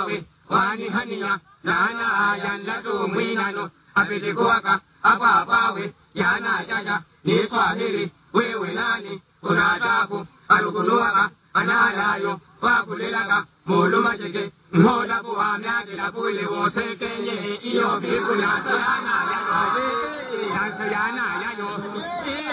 abawe wani haniya nana yanda to mwinano apitikuwaka apa abawe yana jaja ni swahili wewe nani unataku alukunuwaka analayo wakulilaka muluma cheke mhola kuwa myakila kule wosekenye iyo vikula yana yayo